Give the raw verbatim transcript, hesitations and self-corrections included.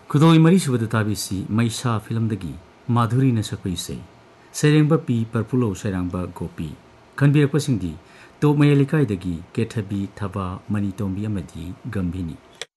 खुदोई मरी सुबद ताबिसी मैसा फिल्मदगी माधुरी न सकपै इसै सेरेंबा पी परपुलो सेरांबा गोपी खनबिरपसिंगदी टॉप मयलिकाइदगी केथबी थबा मनितोंबी अमदी गंभीनी।